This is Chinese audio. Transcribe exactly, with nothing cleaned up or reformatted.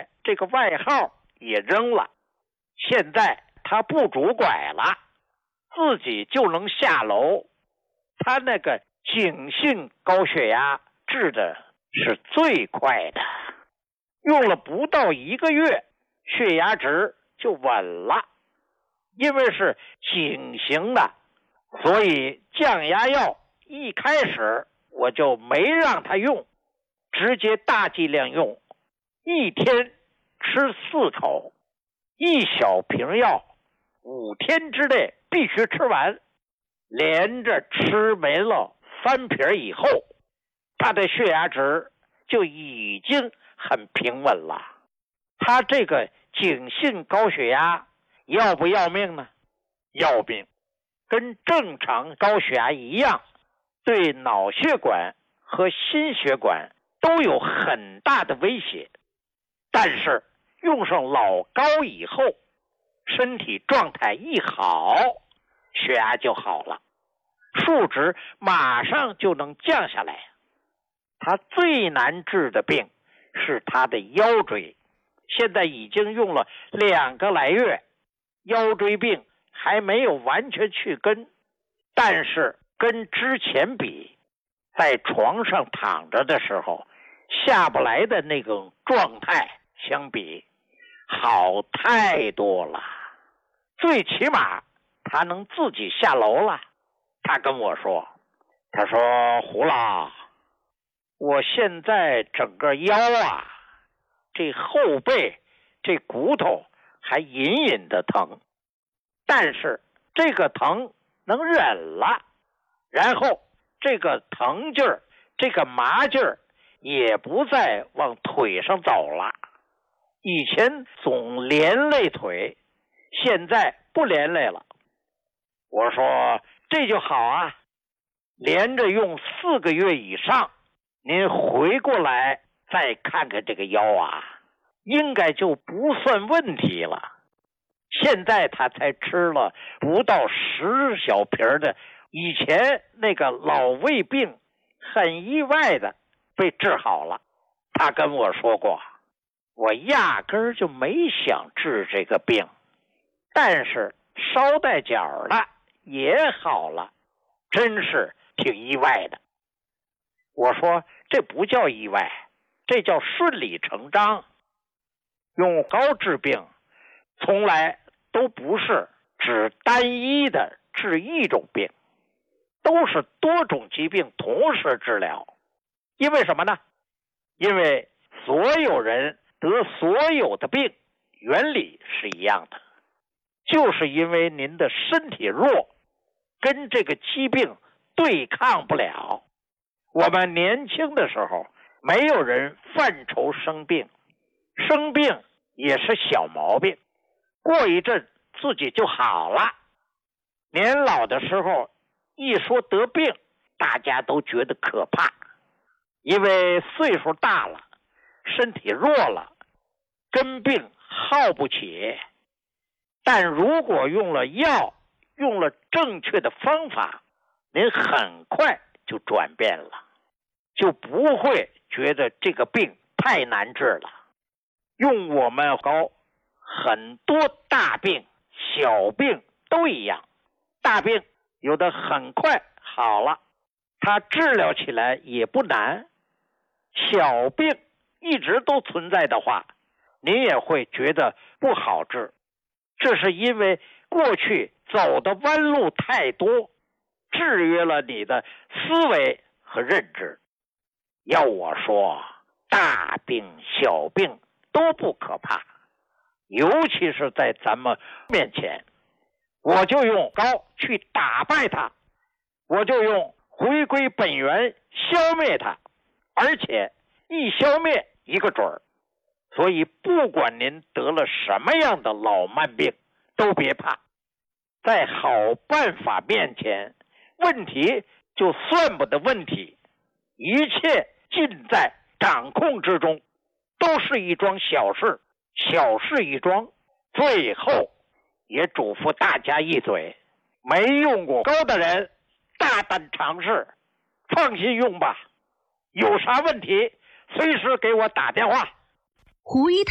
拐这个外号也扔了，现在他不拄拐了，自己就能下楼。他那个井性高血压治的是最快的，用了不到一个月，血压值就稳了。因为是井型的，所以降压药一开始我就没让他用，直接大剂量用，一天吃四口，一小瓶药，五天之内必须吃完。连着吃没了三瓶以后，他的血压值就已经很平稳了。他这个井性高血压要不要命呢？要命，跟正常高血压一样，对脑血管和心血管都有很大的威胁。但是用上老高以后，身体状态一好，血压就好了，数值马上就能降下来。他最难治的病是他的腰椎，现在已经用了两个来月，腰椎病还没有完全去根，但是跟之前比，在床上躺着的时候下不来的那种状态相比，好太多了。最起码他能自己下楼了。他跟我说，他说胡老，我现在整个腰啊，这后背这骨头还隐隐的疼，但是这个疼能忍了，然后这个疼劲儿，这个麻劲儿也不再往腿上走了。以前总连累腿，现在不连累了。我说这就好啊，连着用四个月以上，您回过来再看看这个腰啊，应该就不算问题了。现在他才吃了不到十小瓶的，以前那个老胃病很意外的被治好了。他跟我说过，我压根儿就没想治这个病，但是捎带脚的也好了，真是挺意外的。我说这不叫意外，这叫顺理成章。用高治病从来都不是只单一的治一种病，都是多种疾病同时治疗。因为什么呢？因为所有人得所有的病原理是一样的，就是因为您的身体弱，跟这个疾病对抗不了。我们年轻的时候没有人犯愁生病，生病也是小毛病，过一阵自己就好了。年老的时候一说得病，大家都觉得可怕，因为岁数大了，身体弱了，根病耗不起。但如果用了药，用了正确的方法，您很快就转变了，就不会觉得这个病太难治了。用我们高，很多大病小病都一样，大病有的很快好了，它治疗起来也不难。小病一直都存在的话，您也会觉得不好治。这是因为过去走的弯路太多，制约了你的思维和认知。要我说，大病小病都不可怕，尤其是在咱们面前，我就用高去打败它，我就用回归本源消灭它，而且一消灭一个准儿。所以不管您得了什么样的老慢病，都别怕，在好办法面前，问题就算不得问题，一切尽在掌控之中，都是一桩小事，小事一桩。最后也嘱咐大家一嘴，没用过高的人大胆尝试，放心用吧，有啥问题随时给我打电话。 胡一